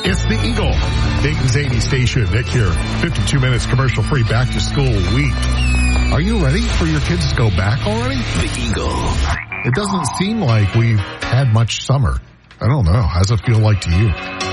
It's the Eagle, Dayton's 80 station. Nick here. 52 minutes commercial-free back-to-school week. Are you ready for your kids to go back already? The Eagle. It doesn't seem like we've had much summer. I don't know. How does it feel like to you?